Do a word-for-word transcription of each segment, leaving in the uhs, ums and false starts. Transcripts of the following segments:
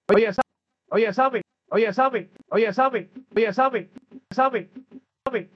Oye, Sa- oye, Sammy, oye, Sammy, oye, Sammy, oye, Sammy, Sammy, Sammy.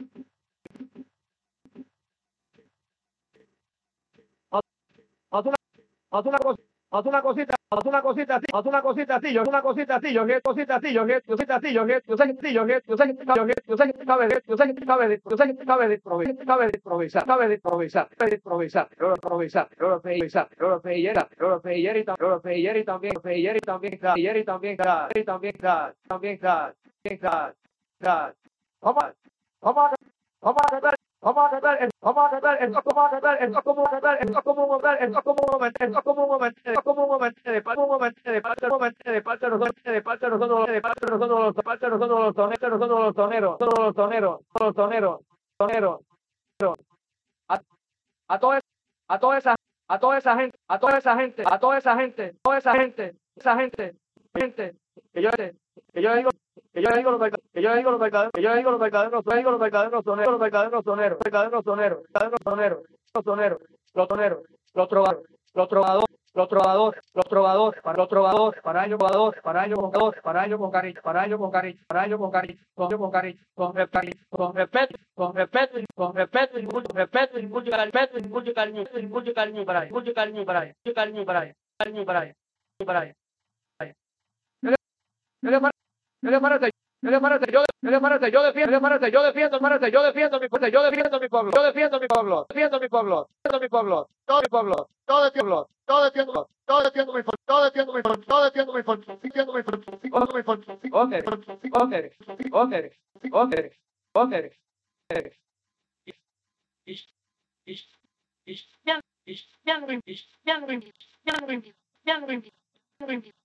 Haz haz una, haz una cosa, haz una cosita, haz una cosita así, haz una cosita así, yo haz una cosita así, yo qué cosita así, yo qué cosita así, yo qué, yo sé que sí, yo qué, yo sé que te cabe, yo sé que te cabe, yo sé que te cabe, yo sé que te cabe de improvisar, cabe de improvisar, cabe de improvisar, cabe de improvisar, yo lo improvisar, yo lo improvisar, yo lo improvisar, yo lo improvisar y también, yo lo improvisar y también, improvisar y también, improvisar y también, y también, también, también, también, vamos, vamos a, vamos a tratar. Vamos a tratar, vamos a tratar, esto como a tratar, esto como a tratar, esto como a tratar, esto como un momento, esto como un momento, esto como un momento, de parte un momento, de parte un momento, de parte nosotros, de parte nosotros, de parte nosotros, los parte nosotros los toneros, nosotros los toneros, todos los toneros, todos los toneros, toneros, a, a toda a toda esa, a toda esa gente, a toda esa gente, a toda esa gente, toda esa gente, esa gente, gente, que yo, que yo digo que yo le digo los verdaderos, que yo le digo los verdaderos, que yo le digo los verdaderos, yo le digo los verdaderos soneros, los verdaderos soneros, verdaderos soneros, verdaderos soneros, los soneros, los soneros, los trovadores, los trovadores, los trovadores, los trovadores, para los trovadores, para ellos trovadores, para ellos trovadores, para ellos con cariño, para ellos con cariño, para ellos con cariño, con ellos con cariño, con respeto, con respeto, con respeto, con respeto, y mucho respeto, y mucho respeto, y mucho cariño, y mucho cariño para ellos, mucho cariño para ellos, mucho cariño para ellos, cariño para ellos, para ellos. ¿Qué le parece? ¿Qué le parece? ¿Qué le parece? Yo, ¿qué le parece? Yo defiendo, ¿qué le parece? Yo defiendo, parece, yo defiendo mi pueblo, yo defiendo mi pueblo, yo defiendo mi pueblo, defiendo mi pueblo, defiendo mi pueblo, todo mi pueblo, todo defiendo, todo defiendo, todo defiendo mi pueblo, todo defiendo mi pueblo, todo defiendo mi pueblo, defiendo mi pueblo, defiendo mi pueblo, okay, okay, okay, okay, okay, ich, ich, ich, ich, ich, ich, ich, ich, ich, ich, ich, ich, ich,